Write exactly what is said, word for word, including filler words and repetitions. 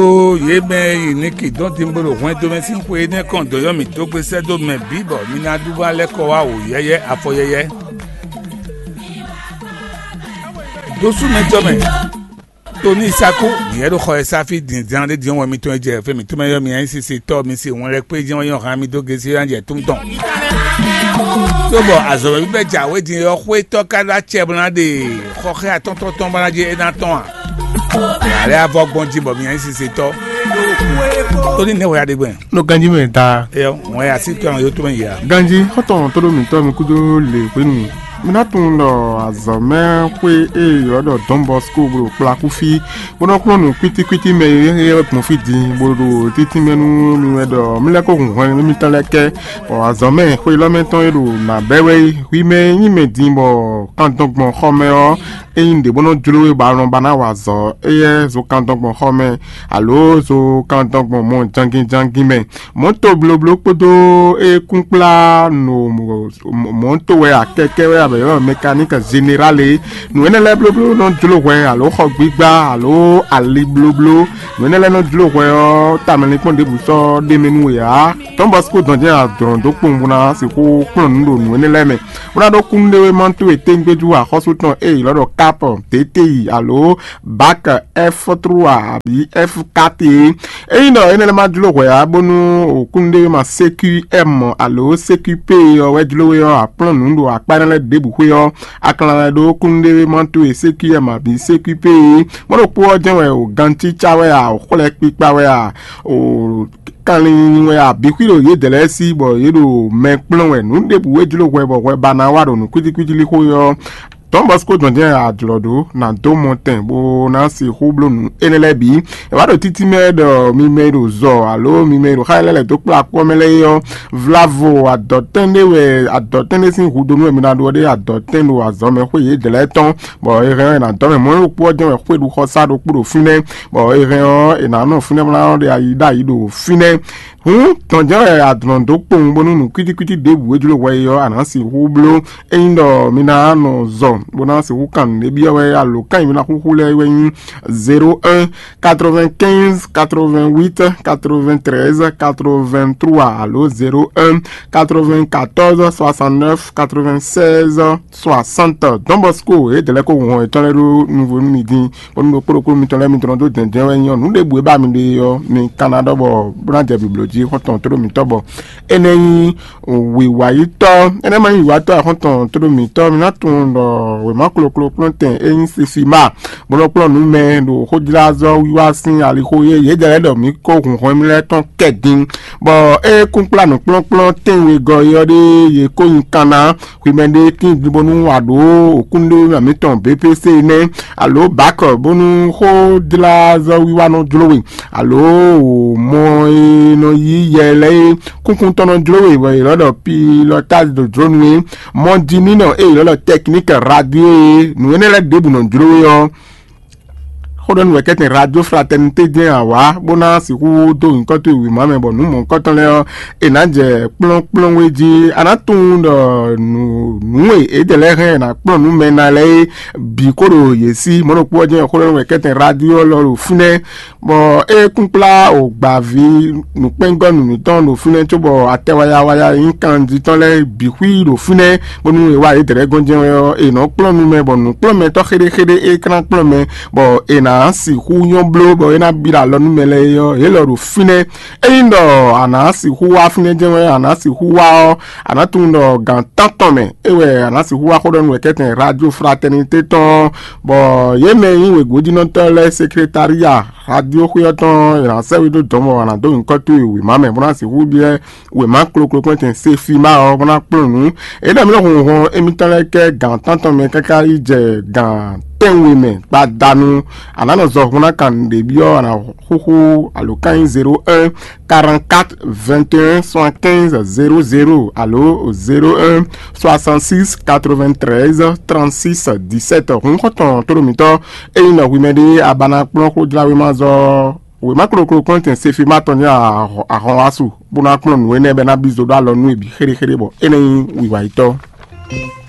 o ye me ni ki don ti mboro wen do me sin pe ne kan do yo mi to gbe se do me bibo mi na duba le ko wa o yeye afoyeye do su me to me Tony Sako ni ero kho esa fi din dan de dion mi to je fe mi to me yo mi nc c to mi si won re pe dion yo han mi do ge si anje tum ton so bo azo bi be ja we din yo khwe to ka la chebna de kho khe aton ton ton bana je na ton ale avogbon ji bo mi nc c to Tony ne wa de gben no ganji me ta e won ya si to yo to me ya ganji hoton to mi to mi kudo le pe nu minatun lo azome kwe e yodo Don Bosco bro plakufi bono plonu kwiti kwiti me e mo fi di boro titi menu mi wedo mi le ko hun mi taleke o azome kwe lo meton ero na bewe wi me yin me din bo kan dogbon khome o e inde bono julo ba ron bana wa zo e zo kan dogbon khome alo zo kan dogbon mo jangi jangi me mo to blo blo podo e kunpla no mo to we akeke we mécanique générale nous ne le bloblo non dlo we alo kho gbigba alo ali bloblo nous ne le non dlo we tamani pon de buso de menu ya Don Bosco don dia dron do kumbuna se ko kun ndo nous ne le me una do kunde we mantu e tengbeju a hosuton e lodo cap tti alo bac f trois bi f quatre e no ene le ma dlo we abonu kunde ma cqm alo cqp we dlo we a plan ndo a pa le debu yo akala do kunde mantu e cqm bi cqp mo ro po jenwe o ganti chawe a o kole pipa we a o kanlin we a bi kwiro ye dele si bo ye do me plan we nu debu we julo we bo we bana wa do nu kwiti kwiti li ko yo Don Bosco don dia adlodo na do monten bo na si hublo nu enelebi e wa do titi me do mi me do zo alo mi me do khailele do pla ko mele yo vlavo adotende we adotende sin hudo nu mi na do de adotendo azome ko ye dele ton bo e ren na do me mo po de we ko du khosa do puro fine bo e ren e na no fine na de ayida yido fine hu ton dia adlondo pon bo nu kwiti kwiti de bu ejulo we yo anasi hublo e ndo mi na no zo bona se wukan de biya we allo kan mi na khule we zéro un quatre-vingt-quinze quatre-vingt-huit quatre-vingt-treize quatre-vingt-trois allo zéro un quatre-vingt-quatorze soixante-neuf quatre-vingt-seize soixante Don Bosco e de le ko won e ton le nouveau midi bon no pro ko mi ton le mi ton do den den we yon nu de bu ba mi de yo mi Canada bo branche bibliothèque hoton to mi to bo eneyin we wa yi to ene ma yi wa to hoton to mi to mi na tun do we ma klo klo plantain e si fi ma bono plan nu me do hodila zo wiwa sin ali ko ye ye dele do mi ko kun ko mi le ton kedin bo e kun plan plan plantain we go yo de ye ko yin kana kwi mende tin bonu ado okunde mi ton B P C ne alo back bonu hodila zo wiwa no jlowe alo mo no yi yele kun kun ton no jlowe we lo do pilotage de drone we mo dinino e lo technique radio nous ne la debu non dro yo hodon we kete radio fraternité de awa bona si ku do nkan to wi ma me bo nu mo nkan ton le e na je plon plon we ji anatun do nu nu e de le re na plon nu me na le bi koro yesi mo no po je hodon we kete radio lo fune bo e kunpla o gba vi nu pengo nu ton no fune to bo atewaya waya nkan di ton le bi hui lo fune bo nu e wa e de gonje e no plon nu me bo nu plon me to khede khede e kan plon me bo e na si hu yon blo bo ena bira lo nu mele yo e lo ro fine e ndo ana si hu wa fine je ana si hu wa ana tun do gan tanton me e we ana si hu wa ko don we keten radio fraternité ton bo ye me yin we godi non to le secrétariat radio ko yoton ina se we do domo ana do nkan to we ma me bona si hu bien we ma klo klo kwenten se fi ma o bona plonu e da mi lo hon e mi tan le ke gan tanton me kaka ije gan ten women ba danu anano zo hona kan de bio ana huhu alokan zéro un quarante-quatre vingt et un soixante-quinze zéro zéro allo zéro un soixante-six quatre-vingt-treize trente-six dix-sept hon koton to mito e ina wimede abana plon ko dla we mazo we makro kro konten se fi matonya a hon asu bona klon we ne be na bizo da lo nu bi khere khere bo ene wi wa ito